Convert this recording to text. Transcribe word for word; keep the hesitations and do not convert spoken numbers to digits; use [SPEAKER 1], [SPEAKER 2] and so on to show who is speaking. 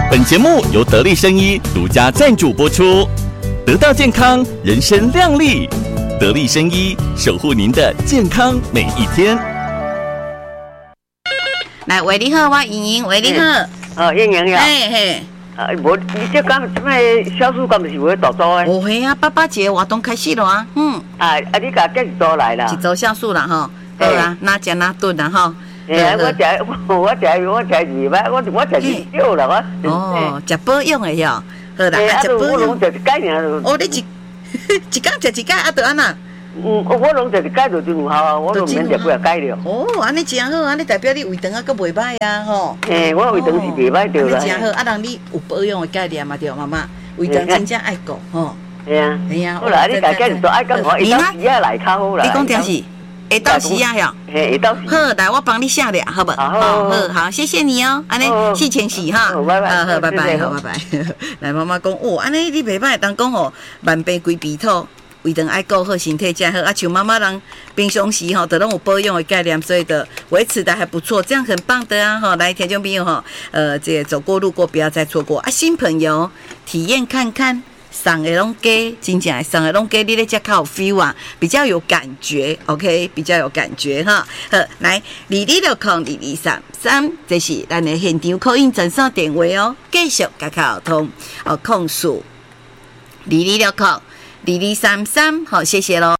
[SPEAKER 1] 本节目由得力生医独家赞助播出，得到健康，人生亮丽。得力生医守护您的健康每一天。
[SPEAKER 2] 来，喂，你好，我莹莹，喂，你好。
[SPEAKER 3] 哦，莹莹呀。
[SPEAKER 2] 嘿嘿。
[SPEAKER 3] 啊，无，你这讲什么小暑敢不是有大组诶？
[SPEAKER 2] 哦嘿啊，八八节活动开始了啊。嗯。
[SPEAKER 3] 啊啊，你甲这一组来啦？
[SPEAKER 2] 一组酵素啦吼。好啦，哪食哪顿啦吼。
[SPEAKER 3] 哎，我食我我食我食二摆，我我食二少啦我。
[SPEAKER 2] 哦，食保养的哟。好啦，
[SPEAKER 3] 啊，食保养。我拢食一摆尔。
[SPEAKER 2] 哦，你一一工食一摆啊，就安那。
[SPEAKER 3] 嗯，我拢食一摆就真有效啊，我拢免食几啊摆了。
[SPEAKER 2] 哦，安尼真好，安尼代表你胃肠啊，阁袂歹啊吼。
[SPEAKER 3] 嘿，我胃肠是袂歹着啦。
[SPEAKER 2] 安尼真好，啊，让你有保养的概念嘛，对妈妈，胃肠真正爱顾吼。
[SPEAKER 3] 系啊，
[SPEAKER 2] 系啊。
[SPEAKER 3] 好啦，你家己就爱讲我，下昼时啊来较好啦。
[SPEAKER 2] 你讲电视。下昼时啊，哟，
[SPEAKER 3] 嘿，下晝時。
[SPEAKER 2] 好，来，我幫你下了，好不？好，好，好，謝謝你哦，安尼四千四哈，
[SPEAKER 3] 好，拜拜，
[SPEAKER 2] 好，拜拜，好，拜拜。來，媽媽講，哦，安尼你袂歹，當講吼，萬病歸鼻土，胃腸愛顧好，身體才好。啊，像媽媽人平常時吼，都攏有保養的概念，所以的維持的還不錯，這樣很棒的啊！哈，來，聽眾朋友哈，呃，這走過路過，不要再錯過啊！新朋友體驗看看。送的攏加，真正送的攏加，你咧才較有 feel 啊，比較有感覺 ，OK， 比較有感覺哈。好，來，二二六空二二三三，這是咱的現場call in專線電話哦，繼續甲溝通哦，控訴二二六空二二三三，好，謝謝咯。